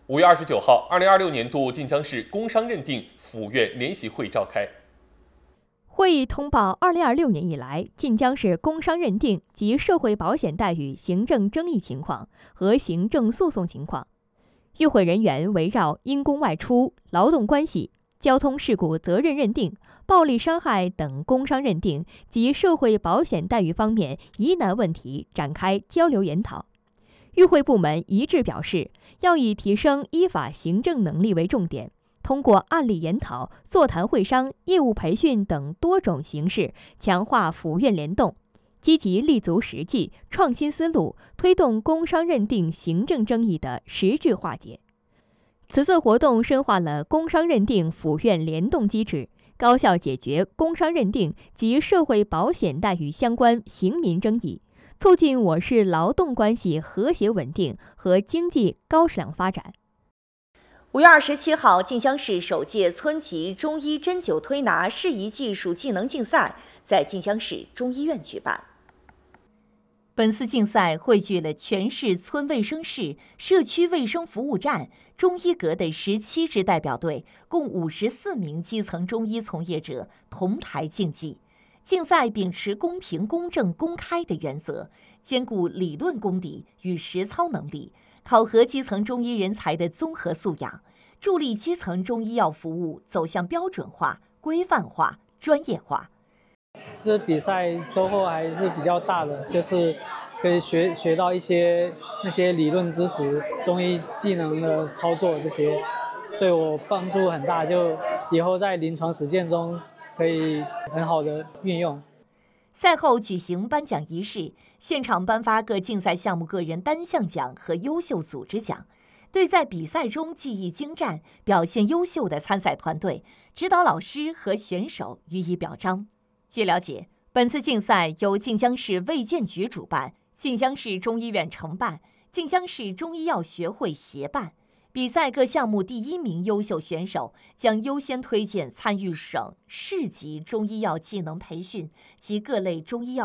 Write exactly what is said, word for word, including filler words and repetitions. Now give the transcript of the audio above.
五月二十九号，二零二六年度晋江市工商认定府院联席会召开。 会议通报二零二六年以来晋江市工商认定及社会保险待遇行政争议情况和行政诉讼情况。与会人员围绕因公外出、劳动关系、交通事故责任认定、暴力伤害等工伤认定及社会保险待遇方面疑难问题展开交流研讨。与会部门一致表示，要以提升依法行政能力为重点，通过案例研讨、座谈会商、业务培训等多种形式，强化府院联动，积极立足实际、创新思路，推动工商认定行政争议的实质化解。此次活动深化了工商认定府院联动机制，高效解决工商认定及社会保险待遇相关刑民争议，促进我市劳动关系和谐稳定和经济高质量发展。 五月二十七号，晋江市首届村级中医针灸推拿适宜技术技能竞赛在晋江市中医院举办。 本次竞赛汇聚了全市村卫生室、社区卫生服务站、中医阁的十七支代表队，共五十四名基层中医从业者同台竞技。竞赛秉持公平、公正、公开的原则，兼顾理论功底与实操能力，考核基层中医人才的综合素养，助力基层中医药服务走向标准化、规范化、专业化。 这比赛收获还是比较大的，就是可以学学到一些那些理论知识、中医技能的操作，这些对我帮助很大，就以后在临床实践中可以很好的运用。 赛后举行颁奖仪式，现场颁发各竞赛项目个人单项奖和优秀组织奖，对在比赛中技艺精湛、表现优秀的参赛团队、指导老师和选手予以表彰。据了解，本次竞赛由晋江市卫健局主办，晋江市中医院承办，晋江市中医药学会协办。比赛各项目第一名优秀选手将优先推荐参与省、市级中医药技能培训及各类中医药